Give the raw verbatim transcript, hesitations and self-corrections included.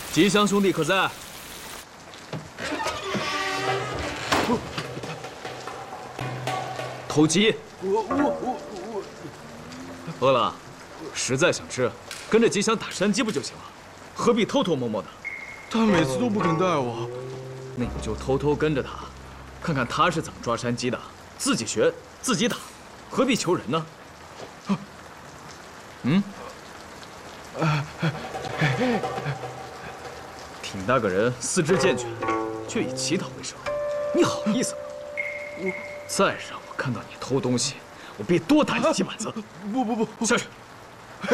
吉祥兄弟可在？偷鸡？ 我我我我，饿了，实在想吃，跟着吉祥打山鸡不就行了？何必偷偷摸摸的？ 他每次都不肯带我。 那你就偷偷跟着他，看看他是怎么抓山鸡的，自己学，自己打，何必求人呢？嗯？挺大个人，四肢健全，却以乞讨为生，你好意思吗？再让我看到你偷东西，我必多打你几板子！ 不不不， 下去。